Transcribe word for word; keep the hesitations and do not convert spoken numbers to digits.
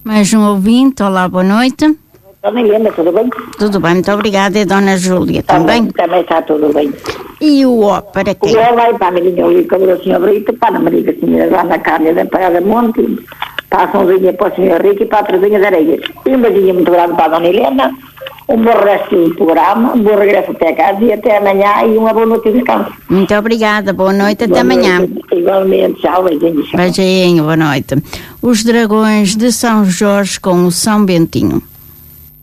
Mais um ouvinte, olá, boa noite. Dona Helena, tudo bem? Tudo bem, muito obrigada. E Dona Júlia também? Também está tudo bem. E o ó, para quem? O ó vai para a menina Olica, para o senhor Brito, para a Maria Senhora lá na carne da Parada Monte, para a Sãozinha para o senhor Rico e para a Trezinha de Areias. E um beijinho muito grande para a Dona Helena, um bom resto do programa, um bom regresso até a casa e até amanhã e uma boa noite de descanso. Muito obrigada, boa noite, até Boa amanhã. Noite. Igualmente, tchau, beijinhos. Beijinho, boa noite. Os Dragões de São Jorge com o São Bentinho.